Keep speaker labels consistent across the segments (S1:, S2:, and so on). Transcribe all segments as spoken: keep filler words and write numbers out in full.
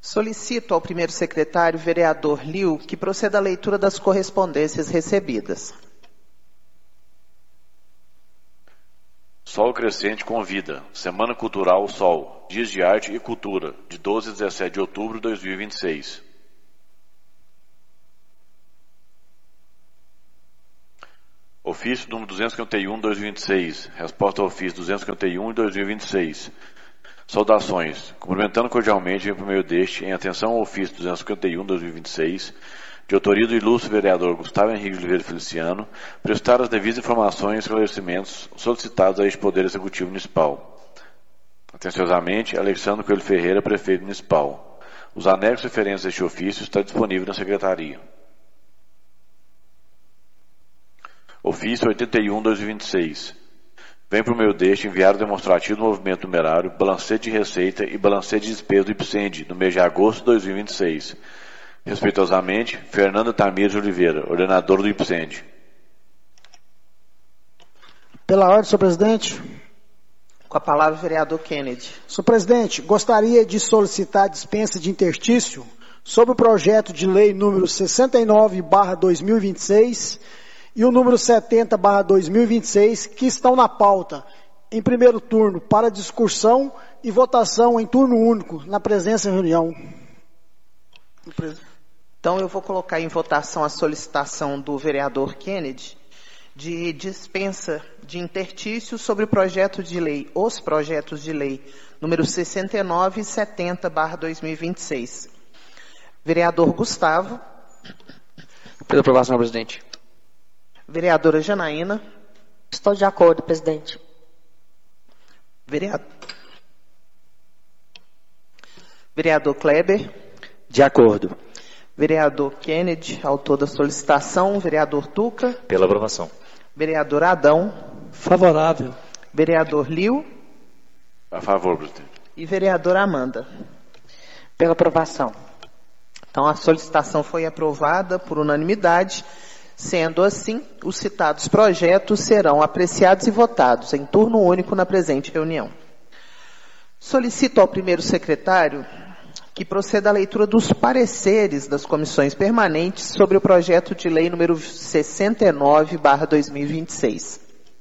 S1: Solicito ao primeiro secretário, vereador Liu, que proceda à leitura das correspondências recebidas.
S2: Sol Crescente convida. Semana Cultural Sol. Dias de Arte e Cultura, de doze a dezessete de outubro de dois mil e vinte e seis. Ofício número duzentos e cinquenta e um, dois mil e vinte e seis. Resposta ao ofício duzentos e cinquenta e um, dois mil e vinte e seis. Saudações. Cumprimentando cordialmente, em primeiro deste, em atenção ao ofício duzentos e cinquenta e um, dois mil e vinte e seis, de autoria do ilustre vereador Gustavo Henrique de Oliveira Feliciano, prestar as devidas informações e esclarecimentos solicitados a este Poder Executivo Municipal. Atenciosamente, Alexandre Coelho Ferreira, Prefeito Municipal. Os anexos referentes a este ofício estão disponíveis na Secretaria. Ofício oitenta e um, dois mil e vinte e seis. Vem por meio deste enviar o demonstrativo do movimento numerário, balancete de receita e balancete de despesa do IPSEND, no mês de agosto de dois mil e vinte e seis. Respeitosamente, Fernanda Tamires de Oliveira, ordenadora do IPSEND.
S3: Pela ordem, senhor presidente.
S1: Com a palavra, o vereador Kennedy.
S3: Senhor presidente, gostaria de solicitar dispensa de interstício sobre o projeto de lei número sessenta e nove barra dois mil e vinte e seis e o número setenta barra dois mil e vinte e seis, que estão na pauta, em primeiro turno, para discussão e votação em turno único, na presença em reunião.
S1: Então, eu vou colocar em votação a solicitação do vereador Kennedy de dispensa de interstício sobre o projeto de lei, os projetos de lei, número sessenta e nove e setenta barra dois mil e vinte e seis. Vereador Gustavo.
S4: Pela aprovação, senhor presidente.
S1: Vereadora Janaína.
S5: Estou de acordo, presidente.
S1: Vereador, Vereador Kleber.
S4: De acordo.
S1: Vereador Kennedy, autor da solicitação. Vereador Tuca.
S4: Pela aprovação.
S1: Vereador Adão.
S6: Favorável.
S1: Vereador Liu.
S2: A favor, presidente.
S1: E vereadora Amanda.
S5: Pela aprovação.
S1: Então, a solicitação foi aprovada por unanimidade. Sendo assim, os citados projetos serão apreciados e votados em turno único na presente reunião. Solicito ao primeiro secretário que proceda à leitura dos pareceres das comissões permanentes sobre o projeto de lei número sessenta e nove barra dois mil e vinte e seis.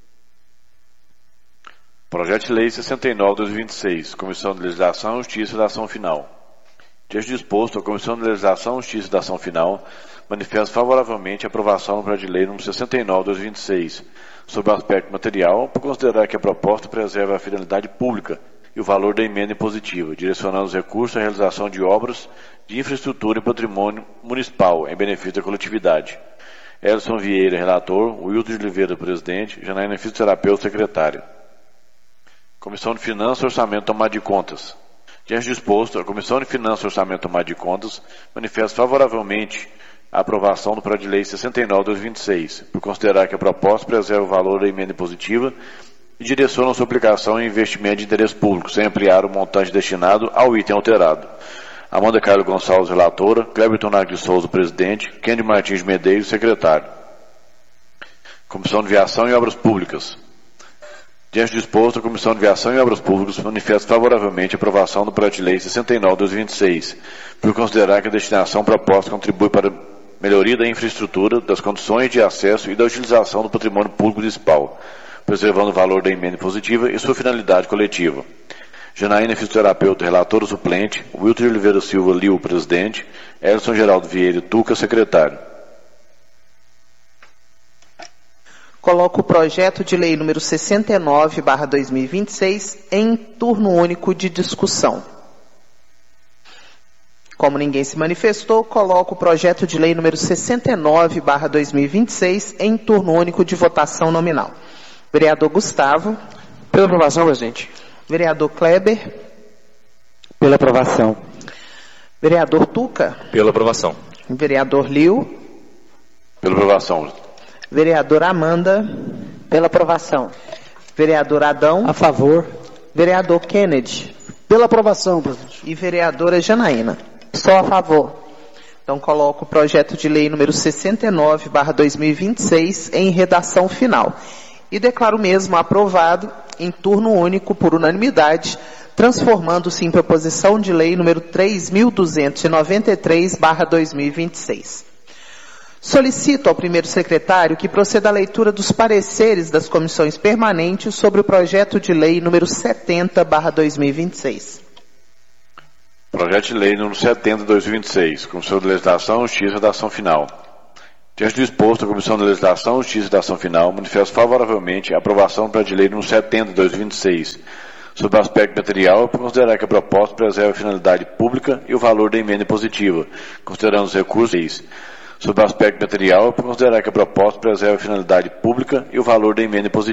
S2: Projeto de lei sessenta e nove barra dois mil e vinte e seis. Comissão de Legislação, Justiça e da Ação Final. Diante disposto, a Comissão de Legislação, Justiça e da Ação Final manifesta favoravelmente a aprovação do projeto de lei número sessenta e nove barra dois mil e vinte e seis, sob o aspecto material, por considerar que a proposta preserva a finalidade pública e o valor da emenda impositiva, direcionando os recursos à realização de obras de infraestrutura e patrimônio municipal em benefício da coletividade. Elson Vieira, relator, Wilton de Oliveira, presidente, Janaína Fisioterapeuta, secretária. Comissão de Finanças, Orçamento e Tomada de Contas. Diante disposto, a Comissão de Finanças, Orçamento e Tomada de Contas manifesta favoravelmente a aprovação do projeto de lei sessenta e nove barra dois mil e vinte e seis, por considerar que a proposta preserva o valor da emenda impositiva e direciona sua aplicação em investimento de interesse público, sem ampliar o montante destinado ao item alterado. Amanda Carlos Gonçalves, relatora, Kleber Tonac de Souza, presidente, Kennedy Martins de Medeiros, secretário. Comissão de Viação e Obras Públicas. Diante disposto, a Comissão de Viação e Obras Públicas manifesta favoravelmente a aprovação do projeto de lei sessenta e nove barra dois mil e vinte e seis, por considerar que a destinação proposta contribui para a melhoria da infraestrutura, das condições de acesso e da utilização do patrimônio público municipal, preservando o valor da emenda impositiva e sua finalidade coletiva. Janaína Fisioterapeuta, relatora suplente, Wilton de Oliveira Silva Liu, presidente, Elson Geraldo Vieira Tuca, secretário.
S1: Coloco o projeto de lei número sessenta e nove barra dois mil e vinte e seis em turno único de discussão. Como ninguém se manifestou, coloco o projeto de lei número sessenta e nove barra dois mil e vinte e seis em turno único de votação nominal. Vereador Gustavo.
S4: Pela aprovação, presidente.
S1: Vereador Kleber.
S4: Pela aprovação.
S1: Vereador Tuca.
S4: Pela aprovação.
S1: Vereador Liu.
S2: Pela aprovação.
S1: Vereadora Amanda.
S5: Pela aprovação.
S1: Vereador Adão.
S6: A favor.
S1: Vereador Kennedy.
S3: Pela aprovação, presidente.
S1: E vereadora Janaína.
S5: Estou a favor.
S1: Então, coloco o projeto de lei número sessenta e nove barra dois mil e vinte e seis em redação final. E declaro mesmo aprovado em turno único por unanimidade, transformando-se em proposição de lei número três mil duzentos e noventa e três barra dois mil e vinte e seis. Solicito ao primeiro secretário que proceda à leitura dos pareceres das comissões permanentes sobre o projeto de lei número setenta barra dois mil e vinte e seis.
S2: Projeto de lei número setenta barra dois mil e vinte e seis, Comissão de Legislação, Justiça e Redação Final. Diante do exposto, a Comissão de Legislação, Justiça e Redação Final manifesta favoravelmente a aprovação do projeto de lei número setenta barra dois mil e vinte e seis, sobre o aspecto material, por considerar que a proposta preserva a finalidade pública e o valor da emenda impositiva, considerando os recursos. Sobre o aspecto material, por considerar que a proposta preserva a finalidade pública e o valor da emenda impositiva.